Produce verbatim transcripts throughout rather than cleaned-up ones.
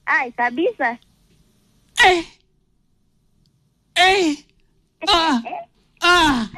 Ai, kabisa. Eh. Eh. Ah. Ah.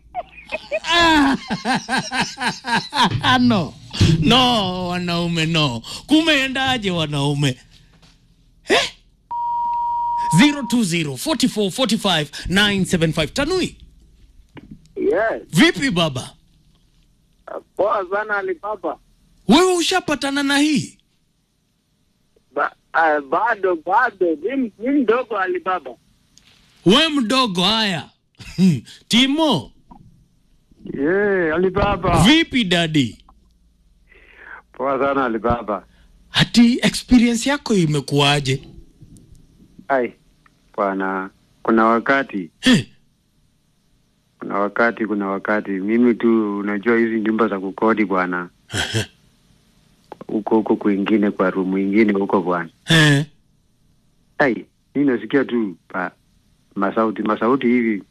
Ah. No. No, wanaume no. Kumeendaje wanaume? Eh? zero two zero four four four five nine seven five. Tanui. Yes. Vipi baba? Poa sana Alibaba. Wewe ushapatana na hii? Ba, uh, bado bado mimi mimi mdogo Alibaba. Wewe mdogo haya. Timo. Yeah, Alibaba. Vipi daddy? Poa sana Alibaba. Hati experience yako imekuaje? Ai, bwana, kuna wakati. He. Kuna wakati, kuna wakati. Mimi tu unajua hizi nyumba za kukodi bwana. Huko huko kwingine kwa room nyingine huko bwana. Eh. Ai, mimi nasikia tu pa masauti, masauti hivi.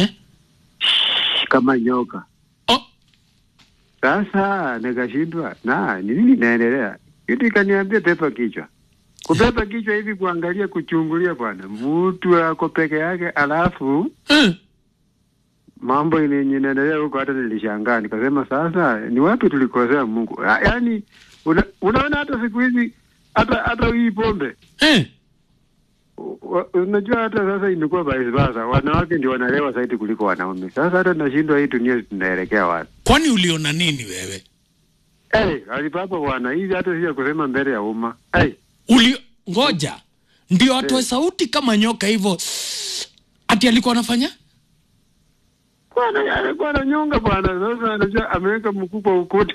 Kama nyoka. Oh. Sasa nikashindwa. Na, ni nini inaendelea? Kitu ikaniambia pepa kichwa. Kupepa kichwa hivi kuangalia kuchungulia bwana. Mtu ako peke yake alafu Eh. mambo inaendelea huko hata nilishangaa nikasema sasa ni wapi tulikosea Mungu. Yaani una, unaona hata siku hizi hata hata hii pombe. Eh. Unajua hata sasa imekuwa vice versa. Wanawake ndio wanalewa zaidi kuliko wanaume. Sasa hata nashindwa hii dunia tunaelekea wapi. Kwani uliona nini wewe? Eh, hey, Alibaba bwana, hivi hata sija kusema mbele ya umma. Eh. Hey. Uli ngoja. Ndio atoe hey. sauti kama nyoka hivyo. Ati alikuwa anafanya? Bwana alikuwa ananyonga bwana. Sasa anajua ameweka mkuu kwa ukuta.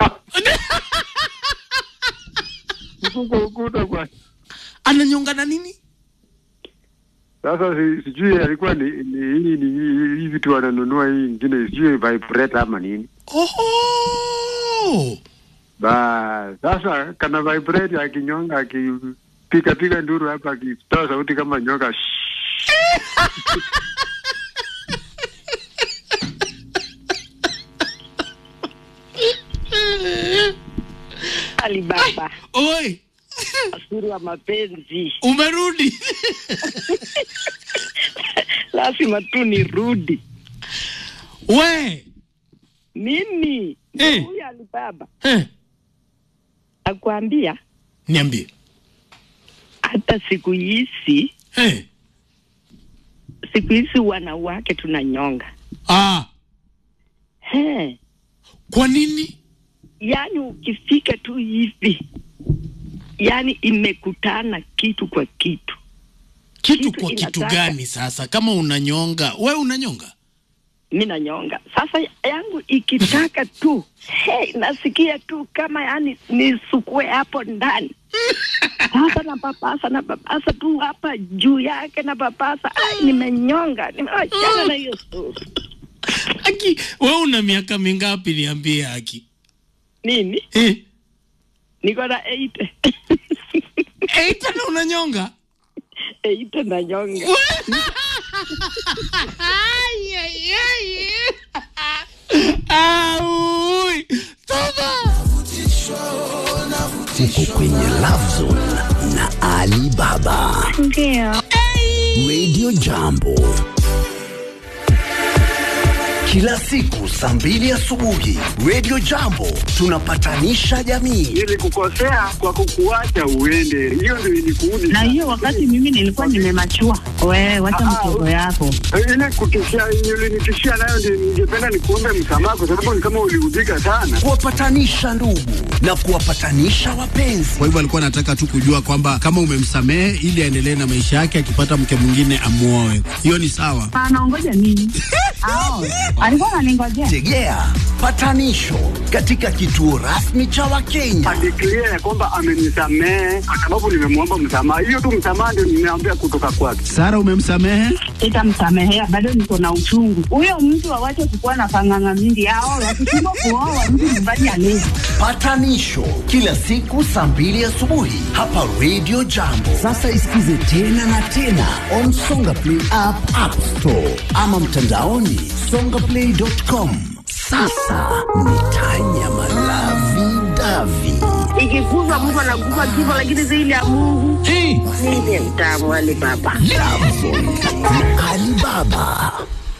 Mkuu kwa ukuta bwana. Ananyonga na nini? Sasa si, sijui alikuwa ni ni hii ni hivi tu ananunua hii nyingine sijui vibrate ama nini. Oh. Ba sasa kana vibrate akinyonga akipika pika nduru hapa akitoa sauti kama nyoka. Alibaba. Oi. Asuri wa mapenzi. Umerudi. Lazima tu nirudi. We. Mimi. Eh. Huyu Alibaba. Eh. Nakwambia. Niambie. Hata siku hizi. Eh. Siku hizi wanawake tunanyonga. Ah. He. Kwa nini? Yaani ukifika tu hivi. Yaani imekutana kitu kwa kitu. Kitu, kitu kwa kitu gani sasa? Kama unanyonga, we unanyonga? Mimi nanyonga. Sasa yangu ikitaka tu, hey, nasikia tu kama yani nisukue hapo ndani. Sasa na papasa na papasa tu hapa juu yake na papasa. Ai, nimenyonga. Nimeachana na hiyo story. Aki, wewe una miaka mingapi niambie Aki? Nini? Eh. Niko na eight. eight na unanyonga? eight na nyonga. Ay ay ay. Au! Toba. Uko kwenye Love Zone na Alibaba. Ndio. Radio Jambo. Kila siku saa mbili asubuhi Radio Jambo tunapatanisha jamii. Ili kukosea kwa kukuacha uende. Hiyo ndio ilikuudi. Na hiyo wakati mimi nilikuwa nimemachua. Wewe wacha mtoto yako. Ile kutishia ulinitishia nayo ndio ningependa nikuombe msamaha kwa sababu ni kama uliudhika sana. Kuwapatanisha ndugu na kuwapatanisha wapenzi. Kwa hivyo alikuwa anataka tu kujua kwamba kama umemsamehe ili aendelee na maisha yake, akipata mke mwingine amuoe. Hiyo ni sawa. Anaongoja nini? Ao. Alikuwa ananingojea. Tegea patanisho katika kituo rasmi cha Wakenya. Adeclare kwamba amenisamehe kwa sababu nimemwomba msamaha. Hiyo tu msamaha ndio nimeambia kutoka kwake. Sara, umemsamehe? Sitamsamehea, bado niko na uchungu. Huyo mtu awache kukuwa na panganga mingi. Ao, wakishindwa kuoa mtu nyumbani alezi. Patanisho kila siku saa mbili asubuhi hapa Radio Jambo. Sasa isikize tena na tena on Songa Play app, App Store ama mtandaoni songa play dot com. Sasa ni Tanya Malavi Davi. ikikufa mtu anakufa kifo, lakini zile ya Mungu Hey. ni mtamu. Alibaba Alibaba.